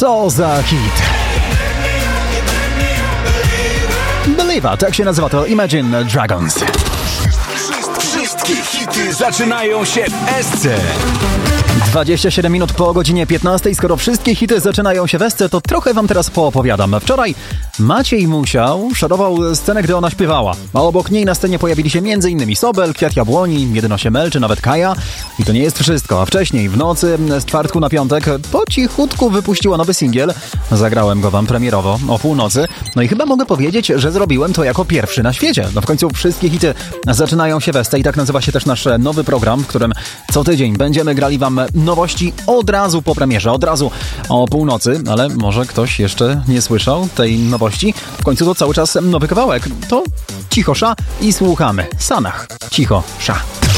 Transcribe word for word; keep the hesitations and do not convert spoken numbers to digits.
Co za hit! Believer, tak się nazywa to Imagine Dragons. Wszystkie hity zaczynają się w Esce. dwadzieścia siedem minut po godzinie piętnastej. Skoro wszystkie hity zaczynają się w Esce, to trochę wam teraz poopowiadam. Wczoraj Maciej Musiał szorował scenę, gdy ona śpiewała. A obok niej na scenie pojawili się m.in. Sobel, Kwiat Jabłoni, jeden osiem L czy nawet Kaja. I to nie jest wszystko. A wcześniej, w nocy z czwartku na piątek, po cichutku wypuściła nowy singiel. Zagrałem go wam premierowo o północy. No i chyba mogę powiedzieć, że zrobiłem to jako pierwszy na świecie. No w końcu wszystkie hity zaczynają się w Esce i tak nazywa się też nasz nowy program, w którym co tydzień będziemy grali wam nowości od razu po premierze, od razu o północy, ale może ktoś jeszcze nie słyszał tej nowości. W końcu to cały czas nowy kawałek. To Cicho Sza i słuchamy. Sanach. Cicho Sza.